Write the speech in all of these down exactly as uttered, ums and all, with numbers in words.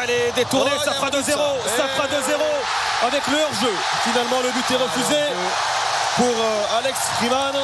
elle est détournée, Oh, ça fera il y a deux zéro, ça. ça fera deux zéro avec le hors-jeu. Finalement, le but est refusé pour euh, Alex Freeman.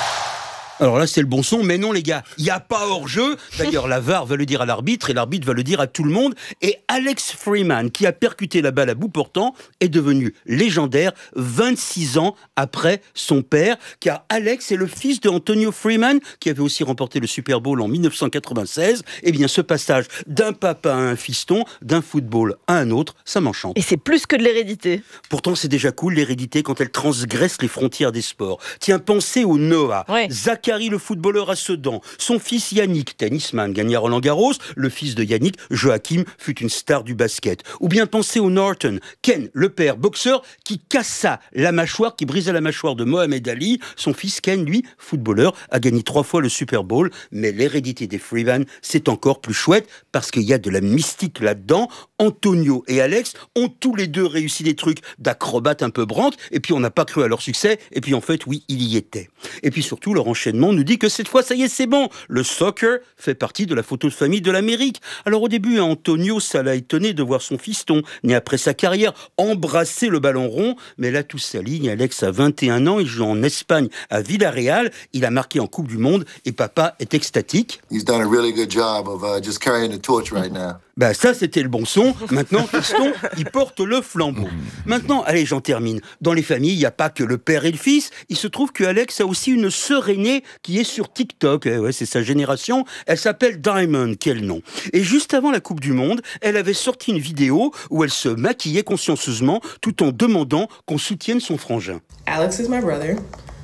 Alors là, c'est le bon son, mais non les gars, il n'y a pas hors-jeu. D'ailleurs, la V A R va le dire à l'arbitre et l'arbitre va le dire à tout le monde. Et Alex Freeman, qui a percuté la balle à bout portant, est devenu légendaire vingt-six ans après son père. Car Alex est le fils de Antonio Freeman, qui avait aussi remporté le Super Bowl en dix-neuf cent quatre-vingt-seize. Eh bien, ce passage d'un papa à un fiston, d'un football à un autre, ça m'enchante. Et c'est plus que de l'hérédité. Pourtant, c'est déjà cool l'hérédité quand elle transgresse les frontières des sports. Tiens, pensez au Noah, Ouais. Zachary le footballeur à Sedan, son fils Yannick, tennisman, gagné à Roland-Garros, le fils de Yannick, Joachim, fut une star du basket. Ou bien pensez au Norton, Ken, le père, boxeur, qui cassa la mâchoire, qui brisa la mâchoire de Mohamed Ali. Son fils Ken, lui, footballeur, a gagné trois fois le Super Bowl. Mais l'hérédité des Freeman, c'est encore plus chouette parce qu'il y a de la mystique là-dedans. Antonio et Alex ont tous les deux réussi des trucs d'acrobates un peu branques, et puis on n'a pas cru à leur succès, et puis en fait, oui, il y était. Et puis surtout, leur enchaînement nous dit que cette fois, ça y est, c'est bon. Le soccer fait partie de la photo de famille de l'Amérique. Alors au début, à Antonio, ça l'a étonné de voir son fiston, né après sa carrière, embrasser le ballon rond, mais là, tout s'aligne. Alex a vingt et un ans, il joue en Espagne à Villarreal, il a marqué en Coupe du Monde, et papa est extatique. He's done a really good job of uh, just carrying the torch right now. Bah ça c'était le bon son, maintenant fiston, il porte le flambeau. Maintenant, allez j'en termine, dans les familles il n'y a pas que le père et le fils, il se trouve que Alex a aussi une sœur aînée qui est sur TikTok, eh ouais, c'est sa génération, elle s'appelle Diamond, quel nom. Et juste avant la Coupe du Monde, elle avait sorti une vidéo où elle se maquillait consciencieusement tout en demandant qu'on soutienne son frangin. Alex is my brother.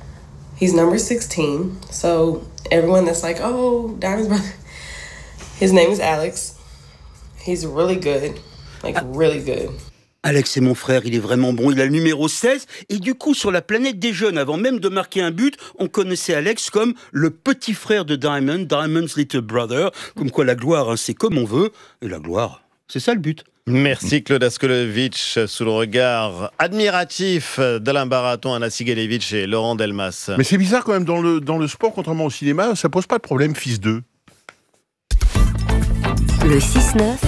He's number sixteen. So everyone that's like, oh, Diamond's brother, his name is Alex. He's really good, like really good. Alex est mon frère, il est vraiment bon, il a le numéro seize, et du coup, sur la planète des jeunes, avant même de marquer un but, on connaissait Alex comme le petit frère de Diamond, Diamond's little brother, comme quoi la gloire, hein, c'est comme on veut, et la gloire, c'est ça le but. Merci Claude Askolovitch, sous le regard admiratif d'Alain Baraton, Anna Sigalevitch et Laurent Delmas. Mais c'est bizarre quand même, dans le, dans le sport, contrairement au cinéma, ça pose pas de problème, fils d'eux. Le six neuf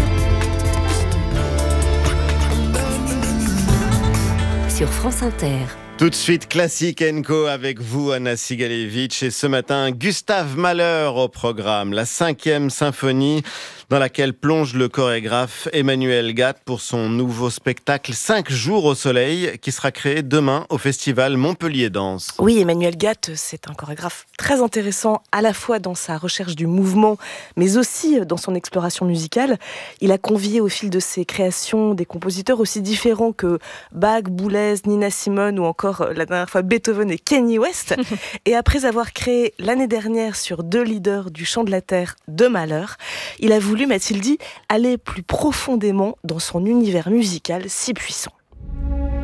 sur France Inter. Tout de suite, Classique and Co avec vous, Anna Sigalevitch. Et ce matin, Gustave Mahler au programme. La cinquième symphonie dans laquelle plonge le chorégraphe Emmanuel Gatt pour son nouveau spectacle cinq jours au soleil qui sera créé demain au festival Montpellier Danse. Oui, Emmanuel Gatt, c'est un chorégraphe très intéressant à la fois dans sa recherche du mouvement, mais aussi dans son exploration musicale. Il a convié au fil de ses créations des compositeurs aussi différents que Bach, Boulez, Nina Simone ou encore la dernière fois Beethoven et Kanye West. Et après avoir créé l'année dernière sur deux leaders du chant de la terre de Mahler, il a voulu, m'a-t-il dit, aller plus profondément dans son univers musical si puissant.